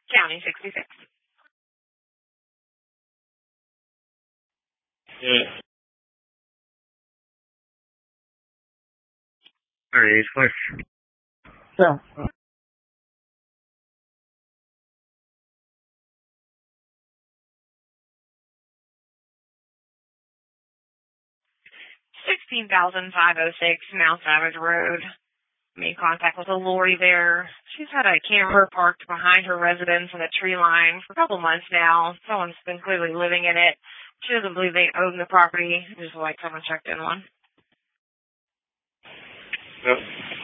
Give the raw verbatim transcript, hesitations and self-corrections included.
County sixty-six. Yeah. All right, it's clear. Yeah. sixteen thousand five oh six Mount Savage Road. Made contact with a lorry there. She's had a camper parked behind her residence in a tree line for a couple months now. Someone's been clearly living in it. She doesn't believe they own the property. Just like someone checked in one. Yep.